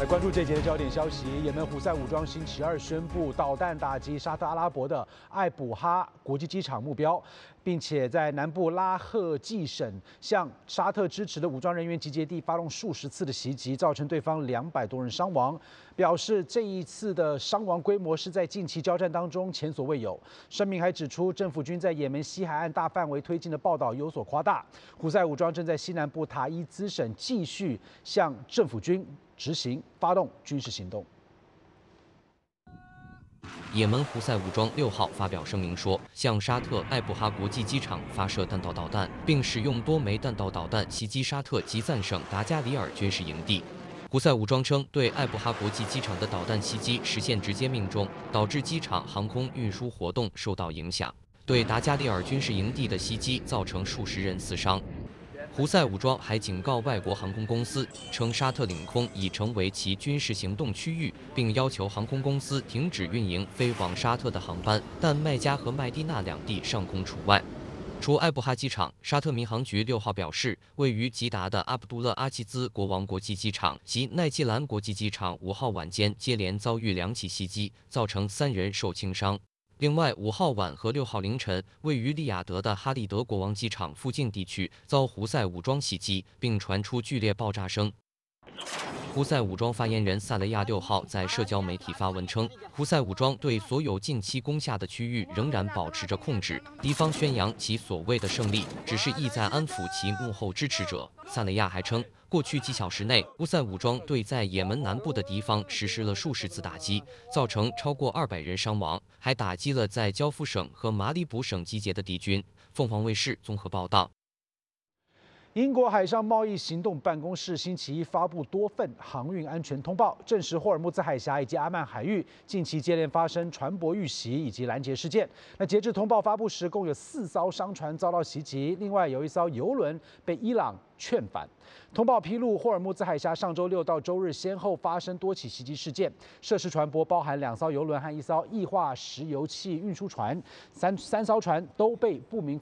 来关注这节的焦点消息，也门胡塞武装星期二宣布导弹打击沙特阿拉伯的艾卜哈国际机场目标，并且在南部拉赫季省向沙特支持的武装人员集结地发动数十次的袭击，造成对方200多人伤亡。表示这一次的伤亡规模是在近期交战当中前所未有。声明还指出，政府军在也门西海岸大范围推进的报道有所夸大。胡塞武装正在西南部塔伊兹省继续向政府军发动军事行动。 也门胡塞武装6号发表声明说，向沙特艾卜哈国际机场发射弹道导弹，并使用多枚弹道导弹袭击沙特吉赞省达加里尔军事营地。胡塞武装称，对艾卜哈国际机场的导弹袭击实现直接命中，导致机场航空运输活动受到影响。对达加里尔军事营地的袭击造成数十人死伤。胡塞武装还警告外国航空公司，称沙特领空已成为其军事行动区域，并要求航空公司停止运营飞往沙特的航班，但麦加和麦地那两地上空除外。除艾卜哈机场，沙特民航局6号表示，位于吉达的阿卜杜勒阿齐兹国王国际机场及奈季兰国际机场5号晚间接连遭遇2起袭击，造成3人受轻伤。另外，5号晚和6号凌晨，位于利雅得的哈利德国王机场附近地区遭胡塞武装袭击，并传出剧烈爆炸声。胡塞武装发言人萨雷亚6号在社交媒体发文称，胡塞武装对所有近期攻下的区域仍然保持着控制，敌方宣扬其所谓的胜利，只是意在安抚其幕后支持者。萨雷亚还称，过去几小时内，胡塞武装对在也门南部的敌方实施了数十次打击，造成超过200人伤亡，还打击了在交付省和马里卜省集结的敌军。凤凰卫视综合报道。 英国海上贸易行动办公室星期一发布多份航运安全通报，证实霍尔木兹海峡以及阿曼海域近期接连发生船舶遇袭以及拦截事件。那截至通报发布时，共有4艘商船遭到袭击，另外有1艘油轮被伊朗劝返。通报披露，霍尔木兹海峡上周6到周日先后发生多起袭击事件，涉事船舶包含2艘油轮和1艘液化石油气运输船，三艘船都被不明